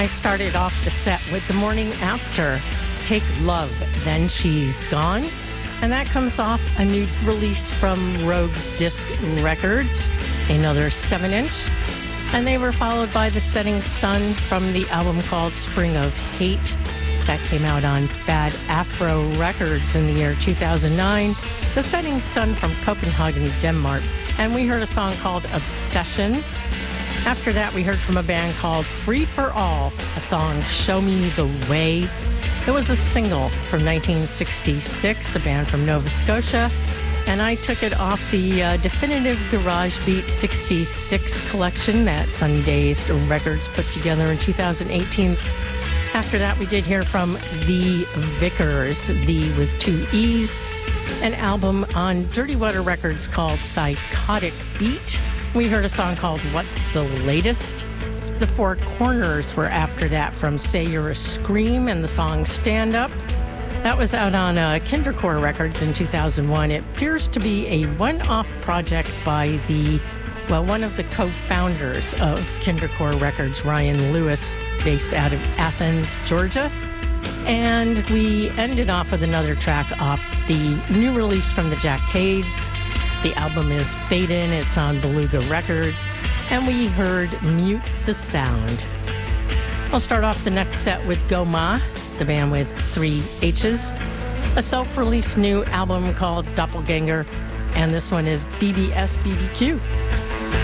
I started off the set with The Morning After, Take Love, Then She's Gone. And that comes off a new release from Rogue Disc Records, another 7-inch. And they were followed by The Setting Sun from the album called Spring of Hate. That came out on Bad Afro Records in the year 2009. The Setting Sun from Copenhagen, Denmark. And we heard a song called Obsession. After that, we heard from a band called Free for All, a song, Show Me the Way. It was a single from 1966, a band from Nova Scotia, and I took it off the Definitive Garage Beat 66 collection that Sundazed Records put together in 2018. After that, we did hear from The Vickers, the with 2 E's, an album on Dirty Water Records called Psychotic Beat. We heard a song called What's the Latest? The Four Corners were after that from Say You're a Scream and the song Stand Up. That was out on Kindercore Records in 2001. It appears to be a one-off project by one of the co-founders of Kindercore Records, Ryan Lewis, based out of Athens, Georgia. And we ended off with another track off the new release from the Jackades. The album is Fade In. It's on Beluga Records. And we heard Mute the Sound. I'll start off the next set with Goma, the band with 3 H's, a self-released new album called Doppelganger, and this one is BBS BBQ.